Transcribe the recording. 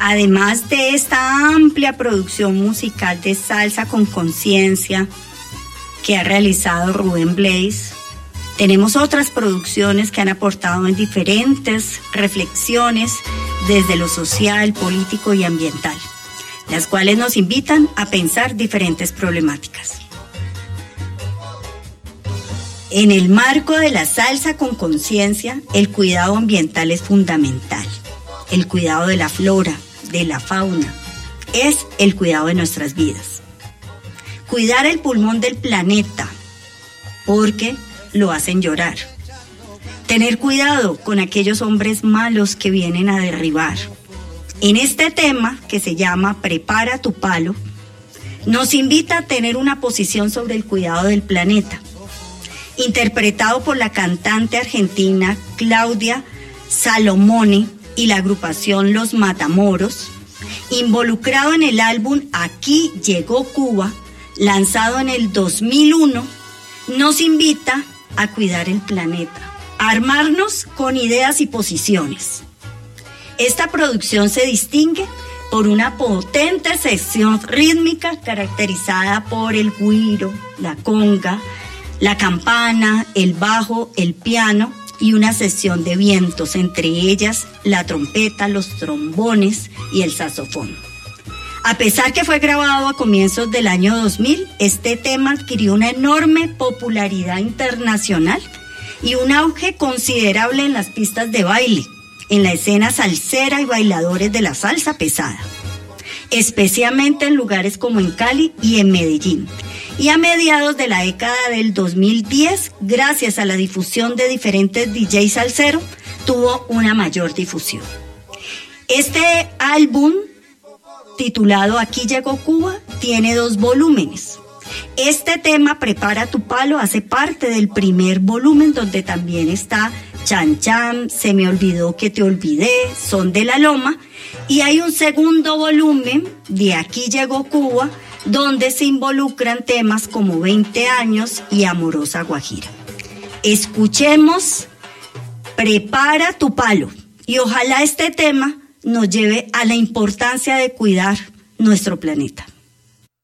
Además de esta amplia producción musical de Salsa con Conciencia que ha realizado Rubén Blades, tenemos otras producciones que han aportado en diferentes reflexiones desde lo social, político y ambiental, las cuales nos invitan a pensar diferentes problemáticas. En el marco de la Salsa con Conciencia, el cuidado ambiental es fundamental. El cuidado de la flora, de la fauna, es el cuidado de nuestras vidas. Cuidar el pulmón del planeta, porque lo hacen llorar. Tener cuidado con aquellos hombres malos que vienen a derribar. En este tema, que se llama Prepara tu palo, nos invita a tener una posición sobre el cuidado del planeta, interpretado por la cantante argentina Claudia Salomone y la agrupación Los Matamoros, involucrado en el álbum Aquí Llegó Cuba, lanzado en el 2001, nos invita a cuidar el planeta, a armarnos con ideas y posiciones. Esta producción se distingue por una potente sección rítmica caracterizada por el güiro, la conga, la campana, el bajo, el piano y una sección de vientos, entre ellas la trompeta, los trombones y el saxofón. A pesar que fue grabado a comienzos del año 2000, este tema adquirió una enorme popularidad internacional y un auge considerable en las pistas de baile, en la escena salsera y bailadores de la salsa pesada, especialmente en lugares como en Cali y en Medellín. Y a mediados de la década del 2010, gracias a la difusión de diferentes DJs salseros, tuvo una mayor difusión. Este álbum, titulado Aquí Llegó Cuba, tiene 2 volúmenes. Este tema, Prepara tu palo, hace parte del primer volumen, donde también está Chan Chan, Se me olvidó que te olvidé, Son de la Loma, y hay un segundo volumen de Aquí Llegó Cuba, donde se involucran temas como 20 años y Amorosa Guajira. Escuchemos Prepara tu palo, y ojalá este tema nos lleve a la importancia de cuidar nuestro planeta.